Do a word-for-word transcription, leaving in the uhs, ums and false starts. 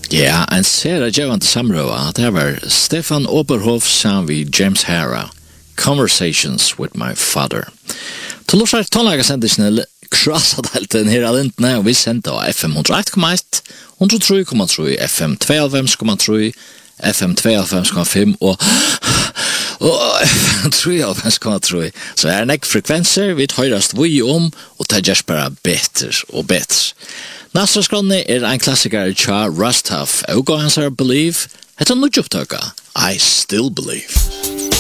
Ja, en sera djevant samrøva, det var Stefan Oberhof sammen vi James Hara, Conversations with my father. Til lortar tonlagasendisene krassadhelten her alintene, og vi sendte av F M one oh one komma one, one oh three komma three, F M twelve komma three, F M twelve komma five og og F M thirty komma three. Så er nek frekvenser, vi høyrast vi om, og det gjørs bare bedre og bedre. Næsta skrånne er en klassiker tja Rusthuff, og hans er Believe, heter nudjopptøka, I Still Believe.